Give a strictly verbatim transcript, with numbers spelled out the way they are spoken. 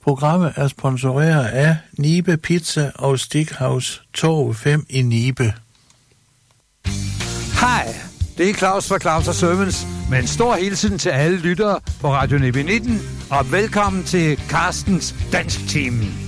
Programmet er sponsoreret af Nibe Pizza og Steakhouse Torv fem i Nibe. Hej, det er Claus fra Claus og Servants med en stor hilsen til alle lyttere på Radio Nibe nitten, og velkommen til Carstens Dansk Team.